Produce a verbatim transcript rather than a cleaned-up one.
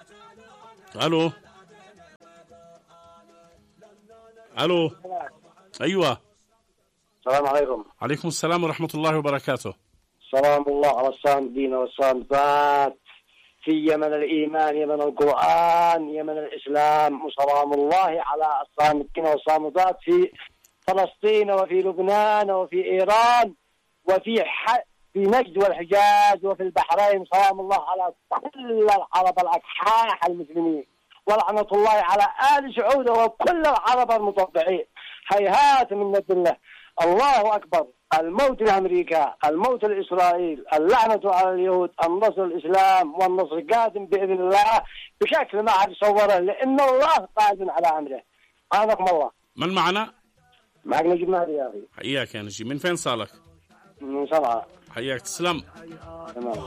الو الو ايوه. السلام عليكم. عليكم السلام ورحمة الله وبركاته. سلام الله على الصامدين والصامتات في يمن الإيمان، يمن القرآن، يمن الإسلام، وسلام الله على الصامتين والصامتات في فلسطين وفي لبنان وفي إيران وفي ح... في نجد والحجاز وفي البحرين. سلام الله على كل العرب الأكحاح المسلمين، ولعنة الله على آل سعود وكل العرب المطبعين. هيهات من الله. الله أكبر. الموت لأمريكا، الموت لإسرائيل، اللعنة على اليهود، النصر الإسلام، والنصر قادم بإذن الله بشكل ما حد صوره، لأن الله قادم على أمره. عانكم الله. من معنا؟ معك نجيب مهدي يا أخي. حياك يا نجيب. من فين صالك؟ من صنعاء. حياك. تسلم. تمام.